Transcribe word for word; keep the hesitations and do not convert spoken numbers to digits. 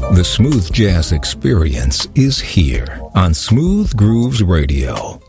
The smooth jazz experience is here on Smooth Grooves Radio.